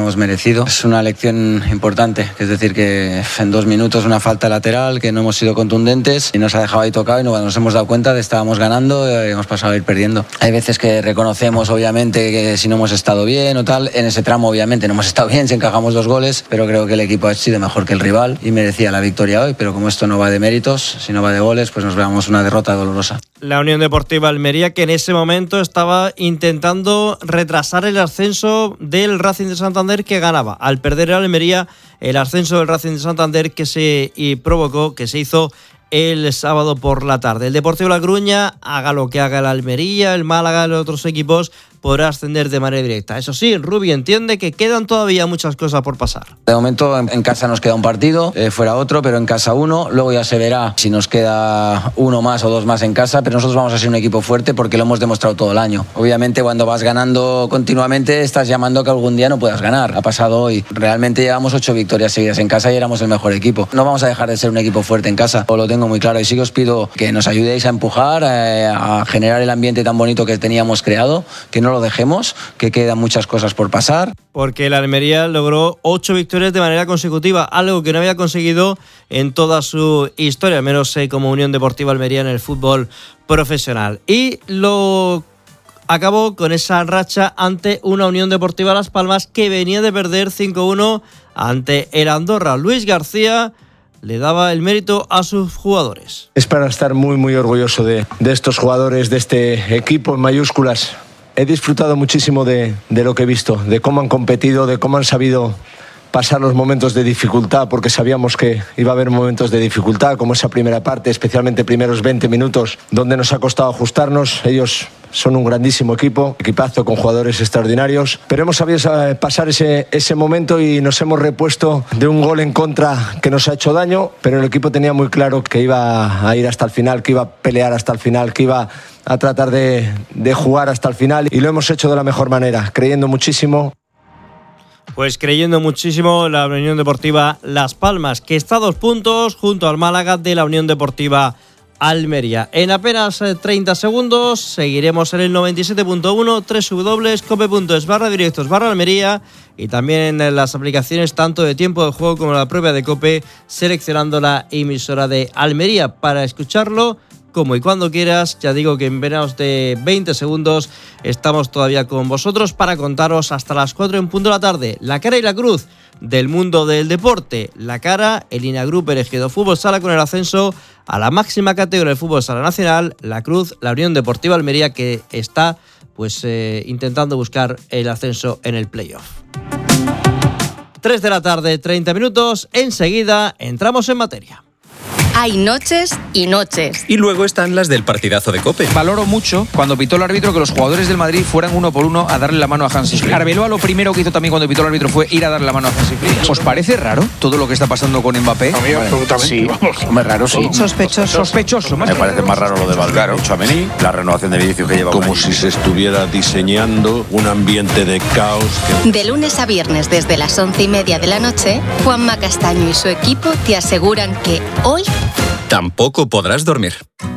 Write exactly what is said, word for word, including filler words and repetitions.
hemos merecido. Es una lección importante, es decir que en dos minutos una falta lateral, que no hemos sido contundentes y nos ha dejado ahí tocado y no, cuando nos hemos dado cuenta de que estábamos ganando y hemos pasado a ir perdiendo. Hay veces que reconocemos obviamente que si no hemos estado bien o tal, en ese tramo obviamente no hemos estado bien si encajamos dos goles, pero creo que el equipo ha sido mejor que el rival y merecía la victoria hoy, pero como esto no va de méritos, sino va de goles, pues nos veamos una derrota dolorosa. La Unión Deportiva Almería, que en ese momento estaba intentando retrasar el ascenso del Racing de Santander, que ganaba. Al perder el Almería, el ascenso del Racing de Santander que se y provocó, que se hizo el sábado por la tarde. El Deportivo La Coruña, haga lo que haga el Almería, el Málaga, los otros equipos, podrá ascender de manera directa. Eso sí, Rubi entiende que quedan todavía muchas cosas por pasar. De momento en casa nos queda un partido, eh, fuera otro, pero en casa uno. Luego ya se verá si nos queda uno más o dos más en casa, pero nosotros vamos a ser un equipo fuerte porque lo hemos demostrado todo el año. Obviamente cuando vas ganando continuamente estás llamando que algún día no puedas ganar. Ha pasado hoy. Realmente llevamos ocho victorias seguidas en casa y éramos el mejor equipo. No vamos a dejar de ser un equipo fuerte en casa, lo tengo muy claro. Y sí que os pido que nos ayudéis a empujar, eh, a generar el ambiente tan bonito que teníamos creado, que no lo dejemos, que quedan muchas cosas por pasar. Porque el Almería logró ocho victorias de manera consecutiva, algo que no había conseguido en toda su historia, al menos eh, como Unión Deportiva Almería en el fútbol profesional. Y lo acabó con esa racha ante una Unión Deportiva Las Palmas que venía de perder cinco uno ante el Andorra. Luis García le daba el mérito a sus jugadores. Es para estar muy muy orgulloso de, de estos jugadores, de este equipo en mayúsculas. He disfrutado muchísimo de, de lo que he visto, de cómo han competido, de cómo han sabido pasar los momentos de dificultad, porque sabíamos que iba a haber momentos de dificultad, como esa primera parte, especialmente primeros veinte minutos, donde nos ha costado ajustarnos. Ellos son un grandísimo equipo, equipazo con jugadores extraordinarios, pero hemos sabido pasar ese, ese momento y nos hemos repuesto de un gol en contra que nos ha hecho daño, pero el equipo tenía muy claro que iba a ir hasta el final, que iba a pelear hasta el final, que iba a tratar de, de jugar hasta el final, y lo hemos hecho de la mejor manera, creyendo muchísimo. Pues creyendo muchísimo la Unión Deportiva Las Palmas, que está a dos puntos junto al Málaga de la Unión Deportiva Almería. En apenas treinta segundos seguiremos en el noventa y siete punto uno, doble u doble u doble u punto cope punto es barra directos barra Almería, y también en las aplicaciones tanto de tiempo de juego como la propia de Cope, seleccionando la emisora de Almería para escucharlo como y cuando quieras. Ya digo que en menos de veinte segundos estamos todavía con vosotros para contaros hasta las cuatro en punto de la tarde la cara y la cruz del mundo del deporte. La cara, el INA Group Eregido Fútbol Sala con el ascenso a la máxima categoría del fútbol sala nacional. La cruz, la Unión Deportiva Almería, que está pues eh, intentando buscar el ascenso en el playoff. tres de la tarde, treinta minutos. Enseguida entramos en materia. Hay noches y noches. Y luego están las del partidazo de COPE. Valoro mucho cuando pitó el árbitro que los jugadores del Madrid fueran uno por uno a darle la mano a Hansi Flick. Arbeloa lo primero que hizo también cuando pitó el árbitro fue ir a darle la mano a Hansi Flick. ¿Os parece raro todo lo que está pasando con Mbappé? A mí absolutamente. Sí, vamos. Hombre, raro sí. Sospechoso. Sospechoso. Me parece más raro lo de Valverde, Tchouaméni, la renovación de Vinicius que lleva. Como si se estuviera diseñando un ambiente de caos. Que... De lunes a viernes desde las once y media de la noche, Juanma Castaño y su equipo te aseguran que hoy tampoco podrás dormir.